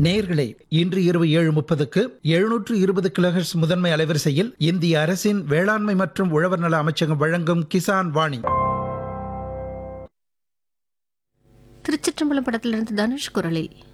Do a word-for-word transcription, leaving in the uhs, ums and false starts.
நேயர்களே, இன்று இரவு ஏழு முப்பதுக்கு எழுநூற்று இருபது கிலோஹெர்ட்ஸ் முதன்மை அலைவரிசையில் இந்திய அரசின் வேளாண்மை மற்றும் உழவர் நல அமைச்சகம் வழங்கும் கிசான் வாணி. திருச்சிற்றம்பலம் படத்திலிருந்து தனுஷ் குரலில்